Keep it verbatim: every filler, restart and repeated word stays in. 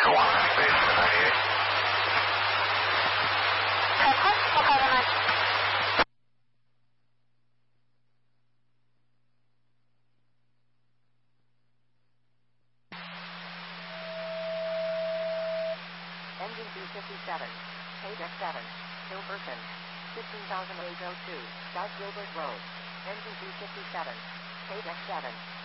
Delta one, space for ninety-eight. Engine B fifty-seven, page X seven, Hilberton, fifteen thousand eight oh two, South Gilbert Road. Engine B fifty-seven, page X seven.